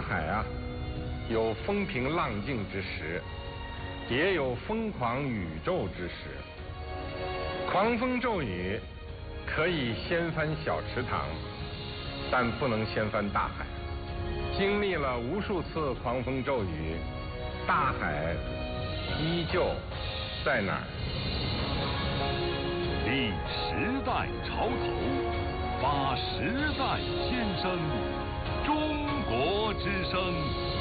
海啊，有风平浪静之时，也有疯狂宇宙之时。狂风骤雨可以掀翻小池塘，但不能掀翻大海。经历了无数次狂风骤雨，大海依旧在那儿。 立时代潮头，发时代先声，中国之声。